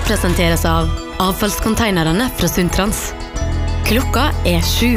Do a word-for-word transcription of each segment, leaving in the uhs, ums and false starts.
presenteres av avfallskonteinerne fra Sundtrans. Klokka er sju.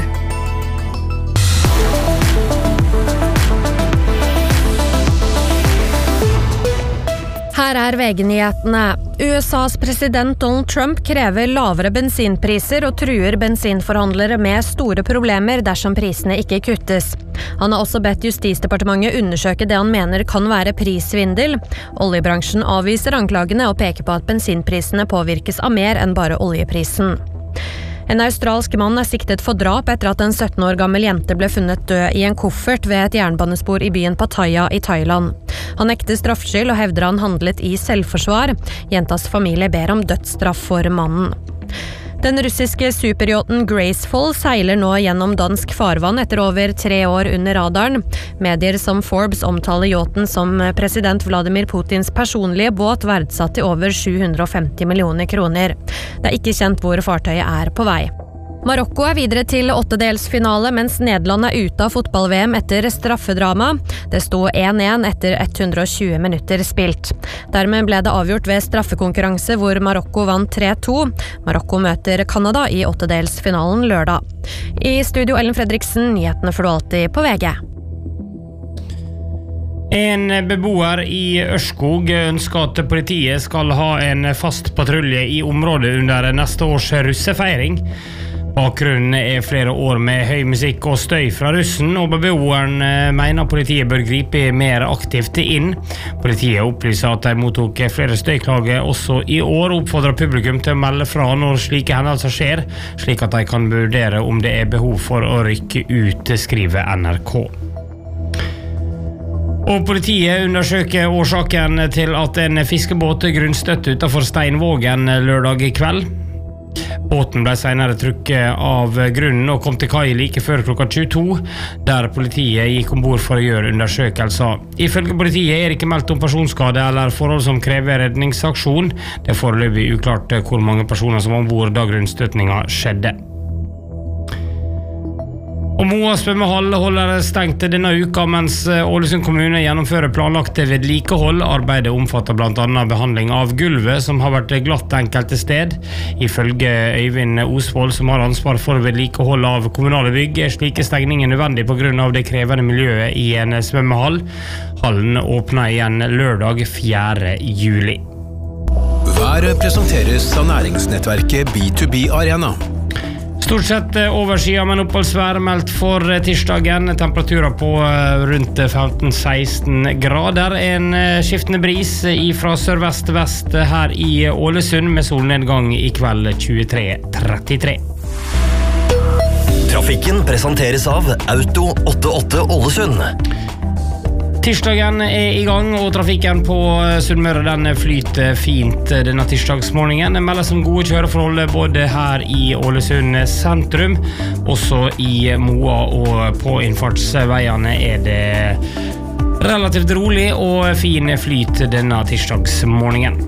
Her er V G-nyhetene. U S A's president Donald Trump krever lavere bensinpriser og truer bensinforhandlere med store problemer dersom prisene ikke kuttes. Han har også bedt Justisdepartementet undersøke det han mener kan være prissvindel. Oljebransjen avviser anklagene og peker på at bensinprisene påvirkes av mer enn bare oljeprisen. En australsk mann er siktet for drap etter at en sytten år gammel jente ble funnet død i en koffert ved et jernbanespor i byen Pattaya i Thailand. Han nekter straffskyld og hevder han handlet i selvforsvar. Jentas familie ber om dødsstraff for mannen. Den russiske superyachten Graceful seiler nå gjennom dansk farvann etter over tre år under radaren. Medier som Forbes omtaler yachten som president Vladimir Putins personlige båt verdsatt til over sju hundre og femti millioner kroner. Det er ikke kjent hvor fartøyet er på vei. Marokko er videre til åttedelsfinale, mens Nederland er ute av fotball-V M etter straffedrama. Det sto én én etter hundre og tjue minutter spilt. Dermed ble det avgjort ved straffekonkurranse hvor Marokko vant tre to. Marokko møter Kanada i åttedelsfinalen lørdag. I studio Ellen Fredriksen, nyhetene får du alltid på V G. En beboer i Ørskog ønsker at politiet skal ha en fast patrulje i området under neste års russefeiring. Bakgrunnen er flere år med høy musikk og støy fra russen, og beboeren mener politiet bør gripe mer aktivt inn. Politiet opplyser at de mottok flere støyklager også i år, og oppfordrer publikum til å melde fra når slike hendelser skjer, slik at de kan vurdere om det er behov for å rykke ut, skriver N R K. Og politiet undersøker årsaken til at en fiskebåt grunnstøtte utenfor Steinvågen lørdag i kveld. Båten ble senere trukket av grunnen og kom til kai like før klokka tjueto, der politiet gikk ombord for å gjøre undersøkelser. Ifølge politiet er det ikke meldt om personskade eller forhold som krever redningsaksjon. Det er foreløpig uklart hvor mange personer som var ombord da grunnstøtningen skjedde. Og Moa svømmehall holder stengt denne uka, mens Ålesund kommune gjennomfører planlagte vedlikehold. Arbeidet omfatter blant annet behandling av gulvet, som har vært glatt enkelte sted. Ifølge Øyvind Osvold, som har ansvar for vedlikehold av kommunale bygg, er slike stengninger nødvendig på grunn av det krevende miljøet i en svømmehall. Hallen åpner igjen lørdag fjerde juli. Været presenteres av næringsnettverket B to B Arena. Stort sett overskyet, men oppholdsvær meldt for tirsdagen. Temperaturer på rundt femten til seksten grader. En skiftende bris fra sørvest-vest her i Ålesund, med solnedgang i kveld tjuetre trettitre. Trafikken presenteres av Auto åttiåtte Ålesund. Tirsdagen er i gang, og trafikken på Sunnmøre den flyter fint denne tirsdagsmorgenen. Det meldes om gode kjøreforhold både her i Ålesund sentrum, også i Moa, og på innfartsveiene er det relativt rolig og fin flyt denne tirsdagsmorgenen.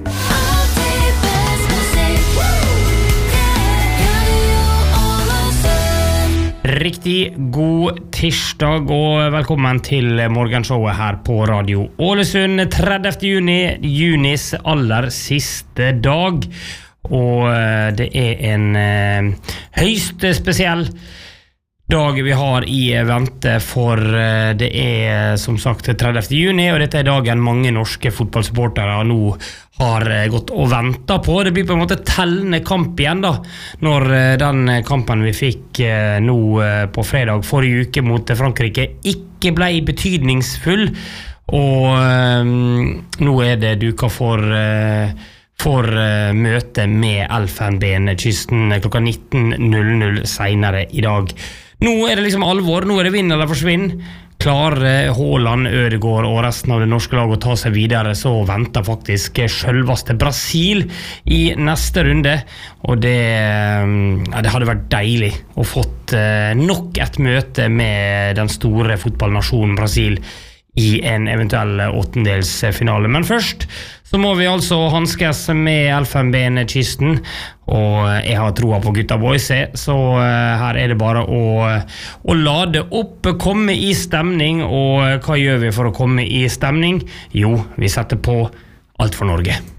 Riktig god tirsdag og velkommen til morgenshowet her på Radio Ålesund. tredivte juni, junis aller siste dag, og det er en eh, høyst spesiell dag vi har i vente, for det er som sagt tredivte juni, og dette er dagen mange norske fotballsupportere nå har gått og ventet på. Det blir på en måte tellende kamp igjen da, når den kampen vi fikk nå på fredag forrige uke mot Frankrike ikke ble betydningsfull, og um, nå er det duka for uh, for uh, møte med Elfenbenskysten klokka nitten null null senere i dag. Nå er det liksom alvor, nå er det vinn eller forsvinn. Klarer Haaland, Ødegaard og resten av det norske laget å ta seg videre, så venter faktisk selveste Brasil i neste runde, og det, ja, det hadde vært deilig å fått uh, nok et møte med den store fotballnasjonen Brasil i en eventuell åttendelsfinale. Men først så må vi altså hanskes med Elfenbenskysten, og jeg har troa på gutta boys, så her er det bare å, å lade opp, komme i stemning. Og hva gjør vi for å komme i stemning? Jo, vi setter på Alt for Norge.